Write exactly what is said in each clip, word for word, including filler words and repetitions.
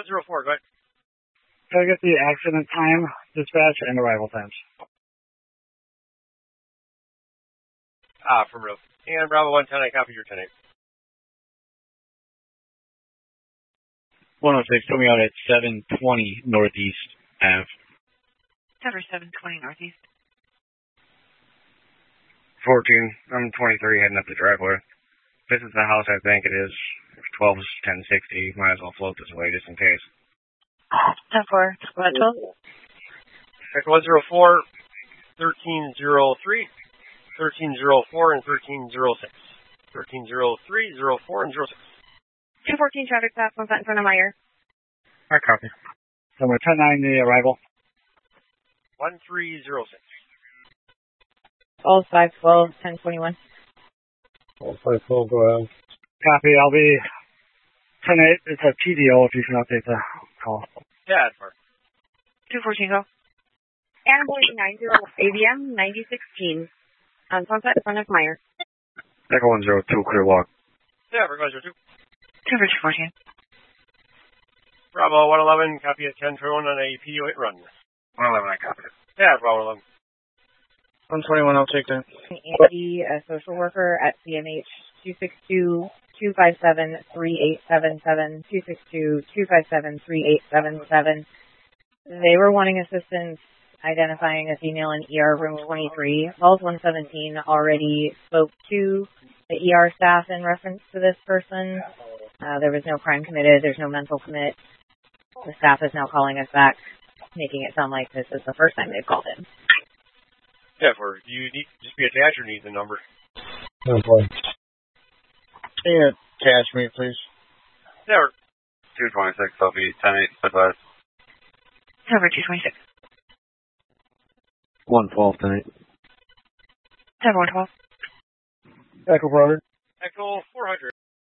one zero four, go ahead. Can I get the accident time, dispatch, and arrival times? Ah, affirmative. And Bravo one ten, I copy your ten eight. one oh six, coming out at seven twenty Northeast Ave. Cover seven twenty Northeast. fourteen, I'm twenty-three, heading up the driveway. This is the house I think it is. If twelve is ten sixty, might as well float this way just in case. ten four, go ahead, twelve. Echo one zero four, thirteen zero three, thirteen zero four, and thirteen zero six. thirteen zero three, zero four, and zero six. two fourteen traffic stop, one set in front of Meyer. I copy. Number ten nine, the arrival. one three zero six. All five twelve, ten twenty-one. All five twelve, go ahead. Copy. I'll be ten eight. It's a T D O if you can update the call. Yeah, that's fine. two fourteen, go. Ambush nine zero A B M ninety sixteen. On Sunset in front of Meyer. Echo one zero two, clear walk. Yeah, we're going zero two. Cover two fourteen. Bravo one eleven, copy at ten twenty-one on a P D O eight run. one eleven, I copy it. Yeah, Bravo one eleven. one twenty-one, I'll take that. Andy, a social worker at C M H two six two, two five seven, three eight seven seven, two six two, two five seven, three eight seven seven. They were wanting assistance identifying a female in E R room twenty-three. Calls one seventeen already spoke to the E R staff in reference to this person. Uh, there was no crime committed. There's no mental commit. The staff is now calling us back, making it sound like this is the first time they've called in. Yeah, for do you need just be attached or need the number? ten four. Can you attach me, please? Yeah, we're two twenty-six, I'll be ten eight, advise. Cover two twenty-six. one twelve, ten eight. Cover one twelve. Echo four hundred. Echo four hundred.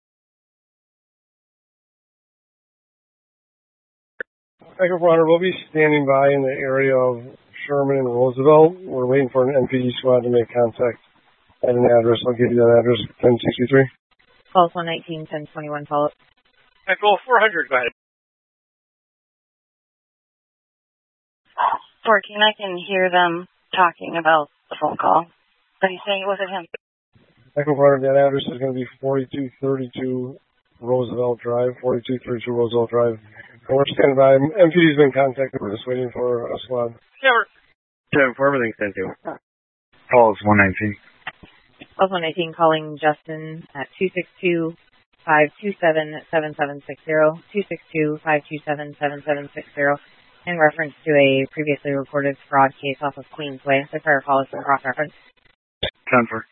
Echo four hundred, we'll be standing by in the area of Sherman and Roosevelt. We're waiting for an N P D squad to make contact at an address. I'll give you that address, ten sixty-three. Calls one nineteen, ten twenty-one, follow up. Echo four hundred, go ahead. fourteen, I can hear them talking about the phone call. Are you saying it wasn't him? Echo four hundred, that address is going to be forty-two thirty-two Roosevelt Drive, forty-two thirty-two Roosevelt Drive. And we're standing by. M P D's been contacted. We're just waiting for a squad. Yeah, we're ten four, everything's ten two. Calls one nineteen. Calls one nineteen calling Justin at two six two, five two seven, seven seven six zero, two six two, five two seven, seven seven six zero, in reference to a previously reported fraud case off of Queensway. The prior call is from cross-reference. ten four.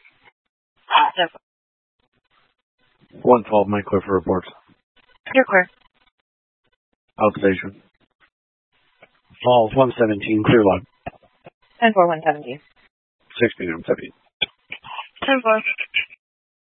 one twelve, Mike clear for reports. You're clear. Outstation. Falls one seventeen, clear log. ten four, one seventeen. sixteen, I'm seventeen. ten four.